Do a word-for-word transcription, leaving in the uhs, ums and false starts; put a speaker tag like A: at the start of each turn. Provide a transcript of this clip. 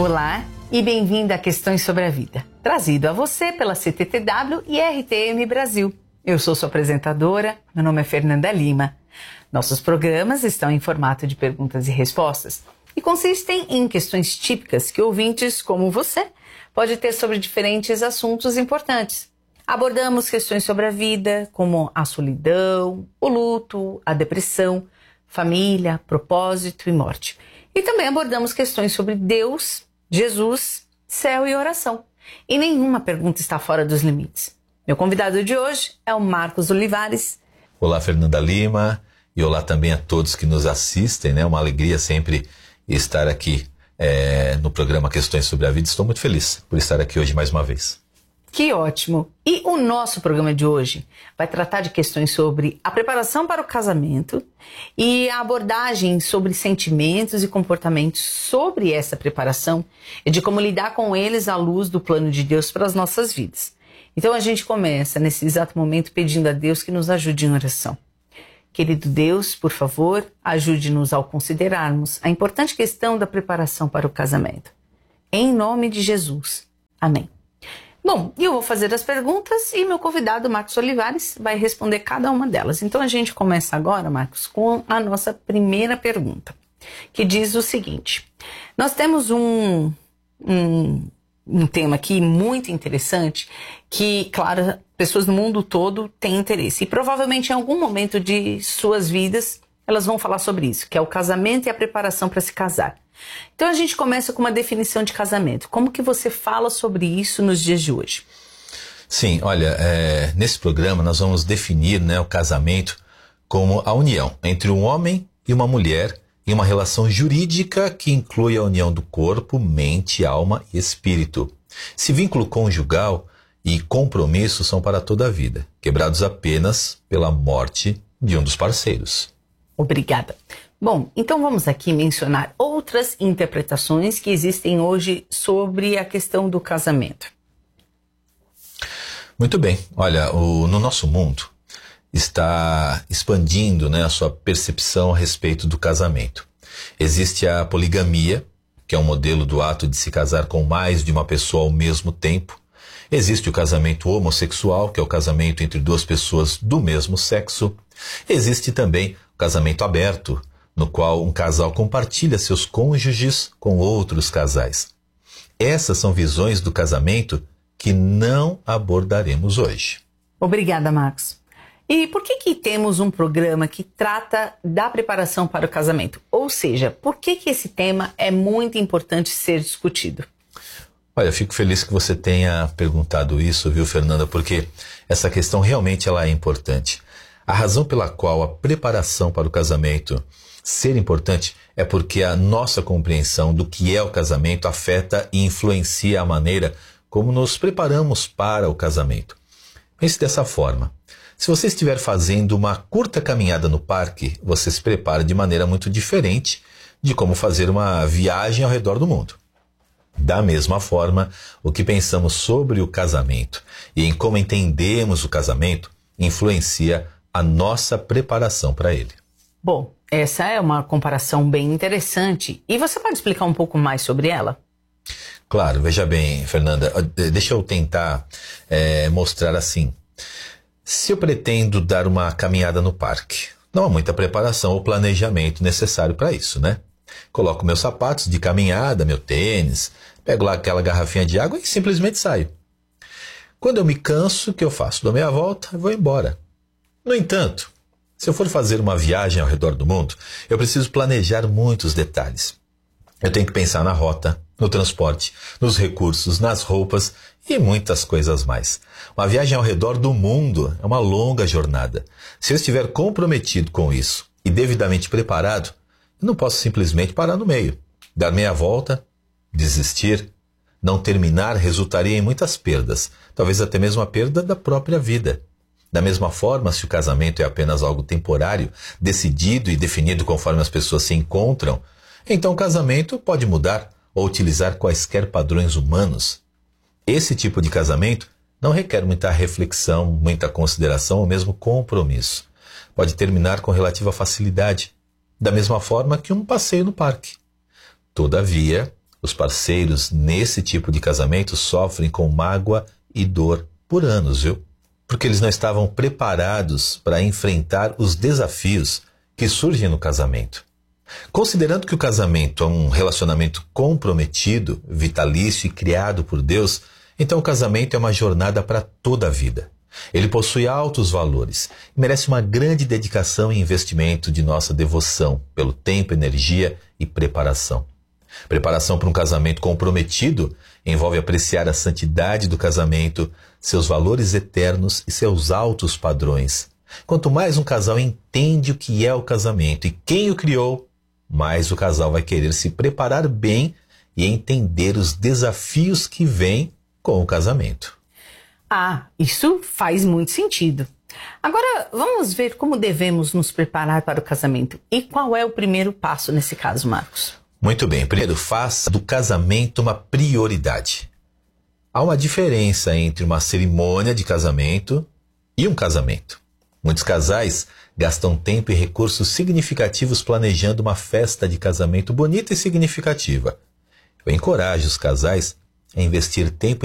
A: Olá e bem-vindo a Questões sobre a Vida, trazido a você pela C T T W e R T M Brasil. Eu sou sua apresentadora, meu nome é Fernanda Lima. Nossos programas estão em formato de perguntas e respostas e consistem em questões típicas que ouvintes como você pode ter sobre diferentes assuntos importantes. Abordamos questões sobre a vida, como a solidão, o luto, a depressão, família, propósito e morte. E também abordamos questões sobre Deus, Jesus, céu e oração. E nenhuma pergunta está fora dos limites. Meu convidado de hoje é o Marcos Olivares.
B: Olá, Fernanda Lima, e olá também a todos que nos assistem, né? Uma alegria sempre estar aqui é, no programa Questões sobre a Vida. Estou muito feliz por estar aqui hoje mais uma vez.
A: Que ótimo! E o nosso programa de hoje vai tratar de questões sobre a preparação para o casamento e a abordagem sobre sentimentos e comportamentos sobre essa preparação e de como lidar com eles à luz do plano de Deus para as nossas vidas. Então a gente começa nesse exato momento pedindo a Deus que nos ajude em oração. Querido Deus, por favor, ajude-nos ao considerarmos a importante questão da preparação para o casamento. Em nome de Jesus. Amém. Bom, eu vou fazer as perguntas e meu convidado, Marcos Olivares, vai responder cada uma delas. Então a gente começa agora, Marcos, com a nossa primeira pergunta, que diz o seguinte: nós temos um, um, um tema aqui muito interessante que, claro, pessoas do mundo todo têm interesse e provavelmente em algum momento de suas vidas elas vão falar sobre isso, que é o casamento e a preparação para se casar. Então a gente começa com uma definição de casamento. Como que você fala sobre isso nos dias de hoje?
B: Sim, olha, é, nesse programa nós vamos definir, né, o casamento como a união entre um homem e uma mulher em uma relação jurídica que inclui a união do corpo, mente, alma e espírito. Esse vínculo conjugal e compromisso são para toda a vida, quebrados apenas pela morte de um dos parceiros.
A: Obrigada. Bom, então vamos aqui mencionar outras interpretações que existem hoje sobre a questão do casamento.
B: Muito bem. Olha, o, no nosso mundo está expandindo, né, a sua percepção a respeito do casamento. Existe a poligamia, que é um modelo do ato de se casar com mais de uma pessoa ao mesmo tempo. Existe o casamento homossexual, que é o casamento entre duas pessoas do mesmo sexo. Existe também o casamento aberto, no qual um casal compartilha seus cônjuges com outros casais. Essas são visões do casamento que não abordaremos hoje.
A: Obrigada, Marcos. E por que que temos um programa que trata da preparação para o casamento? Ou seja, por que que esse tema é muito importante ser discutido?
B: Olha, eu fico feliz que você tenha perguntado isso, viu, Fernanda, porque essa questão realmente ela é importante. A razão pela qual a preparação para o casamento ser importante é porque a nossa compreensão do que é o casamento afeta e influencia a maneira como nos preparamos para o casamento. Pense dessa forma. Se você estiver fazendo uma curta caminhada no parque, você se prepara de maneira muito diferente de como fazer uma viagem ao redor do mundo. Da mesma forma, o que pensamos sobre o casamento e em como entendemos o casamento influencia a nossa preparação para ele.
A: Bom, essa é uma comparação bem interessante. E você pode explicar um pouco mais sobre ela?
B: Claro, veja bem, Fernanda, deixa eu tentar é, mostrar assim. Se eu pretendo dar uma caminhada no parque, não há muita preparação ou planejamento necessário para isso, né? Coloco meus sapatos de caminhada, meu tênis, pego lá aquela garrafinha de água e simplesmente saio. Quando eu me canso, o que eu faço? Dou meia volta e vou embora. No entanto, se eu for fazer uma viagem ao redor do mundo, eu preciso planejar muitos detalhes. Eu tenho que pensar na rota, no transporte, nos recursos, nas roupas e muitas coisas mais. Uma viagem ao redor do mundo é uma longa jornada. Se eu estiver comprometido com isso e devidamente preparado, eu não posso simplesmente parar no meio. Dar meia volta, desistir, não terminar resultaria em muitas perdas, talvez até mesmo a perda da própria vida. Da mesma forma, se o casamento é apenas algo temporário, decidido e definido conforme as pessoas se encontram, então o casamento pode mudar ou utilizar quaisquer padrões humanos. Esse tipo de casamento não requer muita reflexão, muita consideração ou mesmo compromisso. Pode terminar com relativa facilidade, da mesma forma que um passeio no parque. Todavia, Os parceiros nesse tipo de casamento sofrem com mágoa e dor por anos, viu? Porque eles não estavam preparados para enfrentar os desafios que surgem no casamento. Considerando que o casamento é um relacionamento comprometido, vitalício e criado por Deus, então o casamento é uma jornada para toda a vida. Ele possui altos valores e merece uma grande dedicação e investimento de nossa devoção pelo tempo, energia e preparação. Preparação para um casamento comprometido envolve apreciar a santidade do casamento, seus valores eternos e seus altos padrões. Quanto mais um casal entende o que é o casamento e quem o criou, mais o casal vai querer se preparar bem e entender os desafios que vêm com o casamento.
A: Ah, isso faz muito sentido. Agora, vamos ver como devemos nos preparar para o casamento. E qual é o primeiro passo nesse caso, Marcos?
B: Muito bem. Primeiro, faça do casamento uma prioridade. Há uma diferença entre uma cerimônia de casamento e um casamento. Muitos casais gastam tempo e recursos significativos planejando uma festa de casamento bonita e significativa. Eu encorajo os casais a investir tempo